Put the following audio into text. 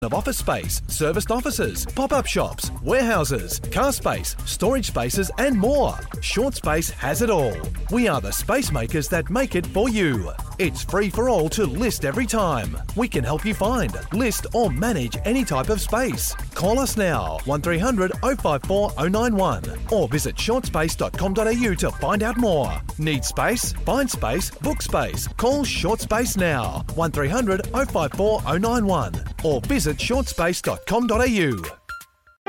of office space, serviced offices, pop-up shops, warehouses, car space, storage spaces and more. Short Space has it all. We are the space makers that make it for you. It's free for all to list every time. We can help you find, list or manage any type of space. Call us now, 1300 054 091 or visit shortspace.com.au to find out more. Need space? Find space, book space. Call Short Space now, 1300 054 091 or visit shortspace.com.au.